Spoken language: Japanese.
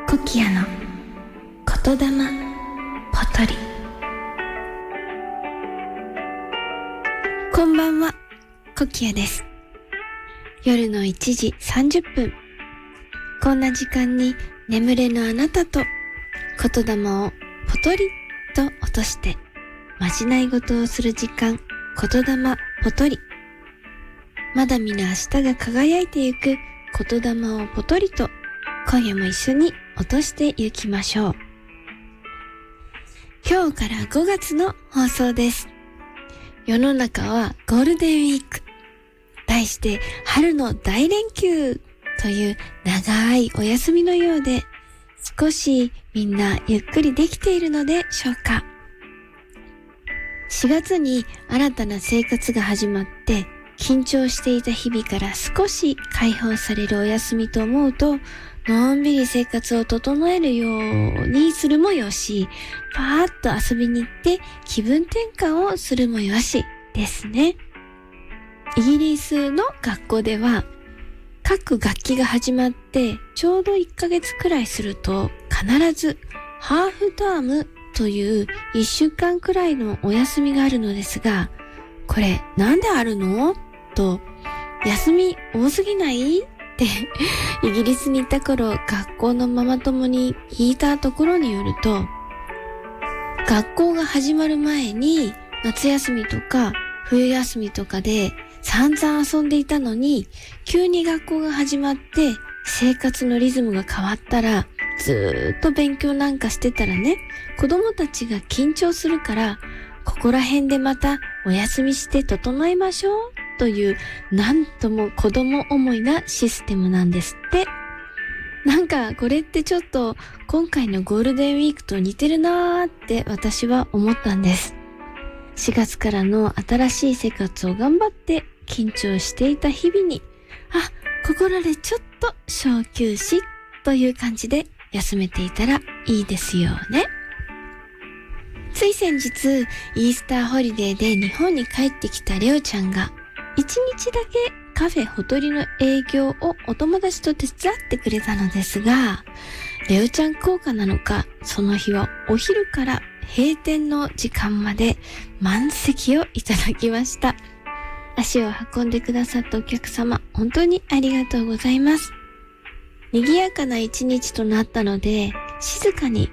コキアの言霊ポトリ。こんばんは、コキアです。夜の1時30分、こんな時間に眠れぬあなたと言霊をポトリと落としてまじないごとをする時間、言霊ポトリ。まだ見ぬ明日が輝いてゆく言霊をポトリと、今夜も一緒に落としていきましょう。今日から5月の放送です。世の中はゴールデンウィーク、題して春の大連休という長いお休みのようで、少しみんなゆっくりできているのでしょうか。4月に新たな生活が始まって、緊張していた日々から少し解放されるお休みと思うと、のんびり生活を整えるようにするもよし、パーッと遊びに行って気分転換をするもよしですね。イギリスの学校では、各学期が始まってちょうど1ヶ月くらいすると、必ずハーフタームという1週間くらいのお休みがあるのですが、これなんであるのと、休み多すぎないってイギリスにいた頃、学校のママ友に聞いたところによると、学校が始まる前に夏休みとか冬休みとかで散々遊んでいたのに、急に学校が始まって生活のリズムが変わったら、ずーっと勉強なんかしてたらね、子供たちが緊張するから、ここら辺でまたお休みして整えましょうという、なんとも子供思いなシステムなんですって。なんかこれってちょっと今回のゴールデンウィークと似てるなーって私は思ったんです。4月からの新しい生活を頑張って緊張していた日々に、ここらでちょっと小休止という感じで休めていたらいいですよね。つい先日、イースターホリデーで日本に帰ってきたレオちゃんが、1日だけカフェほとりの営業をお友達と手伝ってくれたのですが、レオちゃん効果なのか、その日はお昼から閉店の時間まで満席をいただきました。足を運んでくださったお客様、本当にありがとうございます。賑やかな一日となったので、静かに